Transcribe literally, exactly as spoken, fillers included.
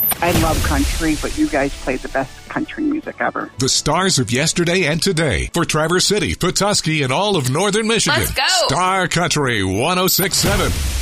I love country, but you guys play the best country music ever. The stars of yesterday and today for Traverse City, Petoskey, and all of northern Michigan. Let's go. Star Country one oh six point seven.